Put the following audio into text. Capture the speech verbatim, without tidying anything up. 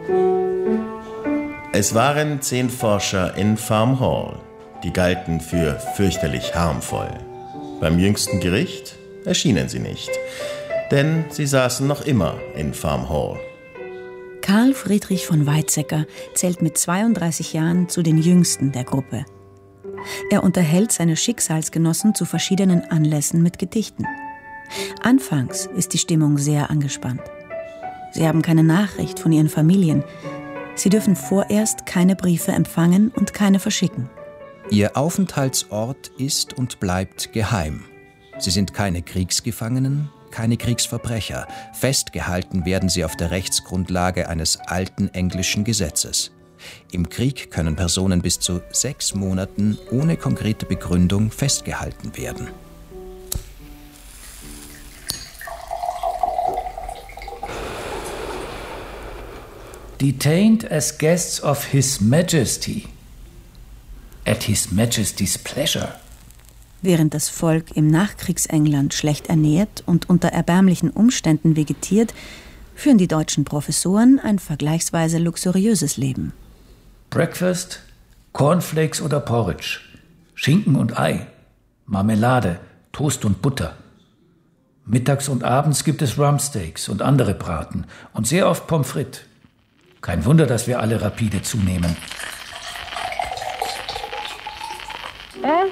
Es waren zehn Forscher in Farm Hall. Die galten für fürchterlich harmvoll. Beim jüngsten Gericht erschienen sie nicht, denn sie saßen noch immer in Farm Hall. Karl Friedrich von Weizsäcker zählt mit zweiunddreißig Jahren zu den jüngsten der Gruppe. Er unterhält seine Schicksalsgenossen zu verschiedenen Anlässen mit Gedichten. Anfangs ist die Stimmung sehr angespannt. Sie haben keine Nachricht von ihren Familien. Sie dürfen vorerst keine Briefe empfangen und keine verschicken. Ihr Aufenthaltsort ist und bleibt geheim. Sie sind keine Kriegsgefangenen, keine Kriegsverbrecher. Festgehalten werden sie auf der Rechtsgrundlage eines alten englischen Gesetzes. Im Krieg können Personen bis zu sechs Monaten ohne konkrete Begründung festgehalten werden. Detained as guests of His Majesty. At His Majesty's pleasure. Während das Volk im Nachkriegsengland schlecht ernährt und unter erbärmlichen Umständen vegetiert, führen die deutschen Professoren ein vergleichsweise luxuriöses Leben. Breakfast, Cornflakes oder Porridge, Schinken und Ei, Marmelade, Toast und Butter. Mittags und abends gibt es Rumpsteaks und andere Braten und sehr oft Pommes frites. Kein Wunder, dass wir alle rapide zunehmen. As